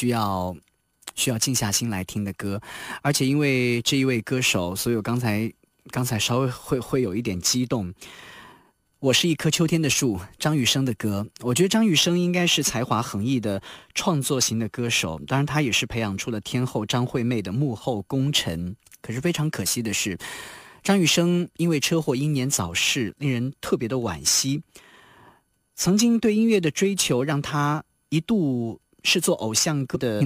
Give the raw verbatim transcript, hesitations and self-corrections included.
需要需要静下心来听的歌。而且因为这一位歌手，所以我刚才刚才稍微会会有一点激动。我是一棵秋天的树，张雨生的歌。我觉得张雨生应该是才华横溢的创作型的歌手，当然他也是培养出了天后张惠妹的幕后功臣。可是非常可惜的是，张雨生因为车祸英年早逝，令人特别的惋惜。曾经对音乐的追求让他一度是做偶像歌的